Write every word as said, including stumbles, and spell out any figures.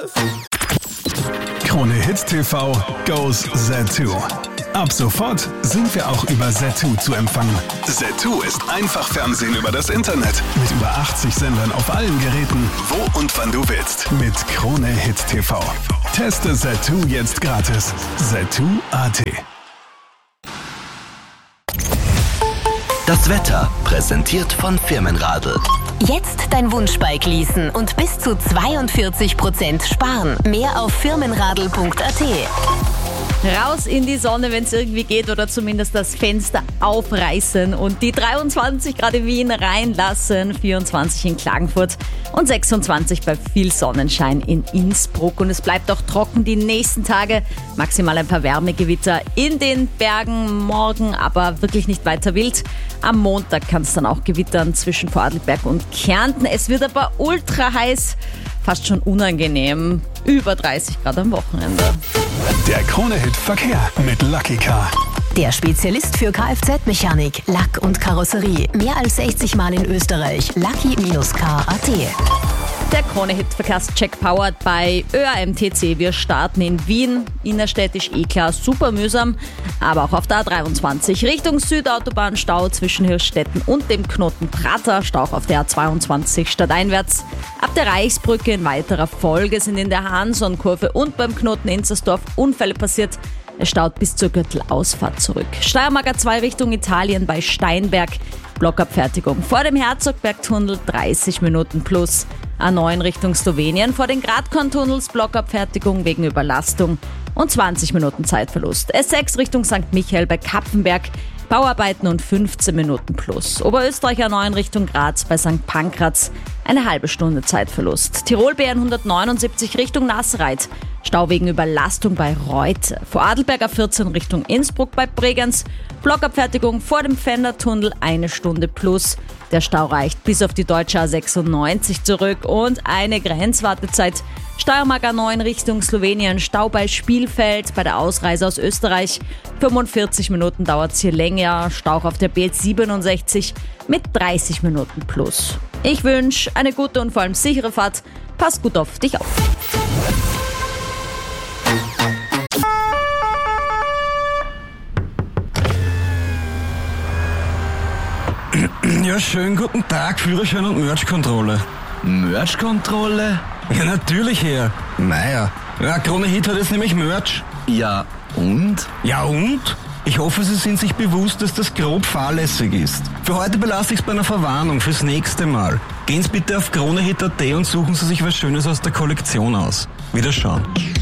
Krone Hit T V goes Zattoo. Ab sofort sind wir auch über Zattoo zu empfangen. Zattoo ist einfach Fernsehen über das Internet. Mit über achtzig Sendern auf allen Geräten, wo und wann du willst. Mit Krone Hit T V. Teste Zattoo jetzt gratis. Zattoo punkt a t. Das Wetter präsentiert von Firmenradl. Jetzt dein Wunschbike leasen und bis zu zweiundvierzig Prozent sparen. Mehr auf firmenradl punkt a t. Raus in die Sonne, wenn es irgendwie geht, oder zumindest das Fenster aufreißen und die dreiundzwanzig Grad in Wien reinlassen, vierundzwanzig in Klagenfurt und sechsundzwanzig bei viel Sonnenschein in Innsbruck. Und es bleibt auch trocken die nächsten Tage, maximal ein paar Wärmegewitter in den Bergen morgen, aber wirklich nicht weiter wild. Am Montag kann es dann auch gewittern zwischen Vorarlberg und Kärnten. Es wird aber ultra heiß, fast schon unangenehm, über dreißig Grad am Wochenende. Der Krone-Hit Verkehr mit Lucky Car. Der Spezialist für Kfz-Mechanik, Lack und Karosserie. Mehr als sechzig Mal in Österreich. Lucky Car punkt a t. Der Krone-Hit-Verkehrscheck powered bei Ö A M T C. Wir starten in Wien, innerstädtisch eh klar, super mühsam, aber auch auf der A dreiundzwanzig. Richtung Südautobahn Stau zwischen Hirschstetten und dem Knoten Prater, Stau auf der A zweiundzwanzig stadteinwärts. Ab der Reichsbrücke in weiterer Folge sind in der Hanson-Kurve und beim Knoten Inzersdorf Unfälle passiert. Es staut bis zur Gürtelausfahrt zurück. Steiermark A zwei Richtung Italien bei Steinberg, Blockabfertigung. Vor dem Herzogbergtunnel dreißig Minuten plus. A neun Richtung Slowenien vor den Gradkorn-Tunnels, Blockabfertigung wegen Überlastung und zwanzig Minuten Zeitverlust. S sechs Richtung Sankt Michael bei Kapfenberg, Bauarbeiten und fünfzehn Minuten plus. Oberösterreich A neun Richtung Graz bei Sankt Pankraz, eine halbe Stunde Zeitverlust. Tirol B hundertneunundsiebzig Richtung Nassereit, Stau wegen Überlastung bei Reute. Vorarlberg A vierzehn Richtung Innsbruck bei Bregenz, Blockabfertigung vor dem Fendertunnel, eine Stunde plus. Der Stau reicht bis auf die deutsche A sechsundneunzig zurück und eine Grenzwartezeit. Steiermark A neun Richtung Slowenien, Stau bei Spielfeld bei der Ausreise aus Österreich. fünfundvierzig Minuten dauert es hier länger. Stau auf der B siebenundsechzig mit dreißig Minuten plus. Ich wünsche eine gute und vor allem sichere Fahrt. Pass gut auf dich auf. Ja, schönen guten Tag, Führerschein und Merch-Kontrolle. Merch-Kontrolle? Ja, natürlich, Herr. Naja, ja, Krone Hit hat jetzt nämlich Merch. Ja, und? Ja, und? Ich hoffe, Sie sind sich bewusst, dass das grob fahrlässig ist. Für heute belasse ich es bei einer Verwarnung fürs nächste Mal. Gehen Sie bitte auf Krone Hit punkt a t und suchen Sie sich was Schönes aus der Kollektion aus. Wiederschauen.